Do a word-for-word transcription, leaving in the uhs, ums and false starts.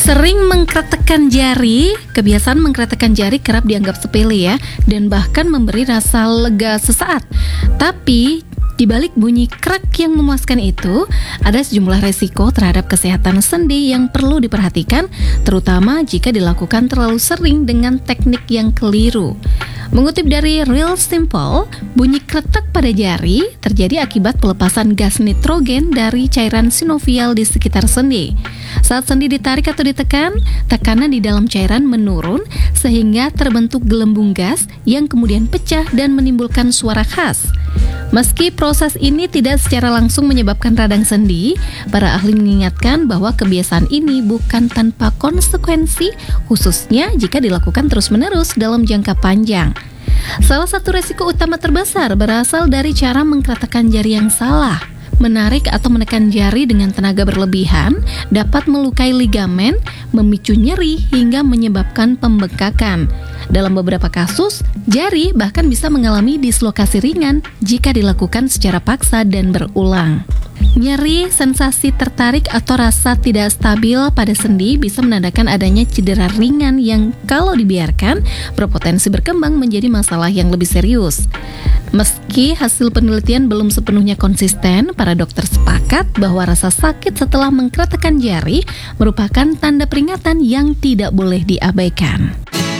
Sering mengkretekkan jari, kebiasaan mengkretekkan jari kerap dianggap sepele ya, dan bahkan memberi rasa lega sesaat. Tapi di balik bunyi krek yang memuaskan itu, ada sejumlah resiko terhadap kesehatan sendi yang perlu diperhatikan, terutama jika dilakukan terlalu sering dengan teknik yang keliru. Mengutip dari Real Simple, bunyi kretek pada jari terjadi akibat pelepasan gas nitrogen dari cairan sinovial di sekitar sendi. Saat sendi ditarik atau ditekan, tekanan di dalam cairan menurun sehingga terbentuk gelembung gas yang kemudian pecah dan menimbulkan suara khas. Meski proses ini tidak secara langsung menyebabkan radang sendi, para ahli mengingatkan bahwa kebiasaan ini bukan tanpa konsekuensi, khususnya jika dilakukan terus-menerus dalam jangka panjang. Salah satu resiko utama terbesar berasal dari cara mengkretekkan jari yang salah. Menarik atau menekan jari dengan tenaga berlebihan dapat melukai ligamen, memicu nyeri hingga menyebabkan pembengkakan. Dalam beberapa kasus, jari bahkan bisa mengalami dislokasi ringan jika dilakukan secara paksa dan berulang. Nyeri, sensasi tertarik atau rasa tidak stabil pada sendi bisa menandakan adanya cedera ringan yang kalau dibiarkan berpotensi berkembang menjadi masalah yang lebih serius. Meski hasil penelitian belum sepenuhnya konsisten, para dokter sepakat bahwa rasa sakit setelah mengkretekkan jari merupakan tanda peringatan yang tidak boleh diabaikan.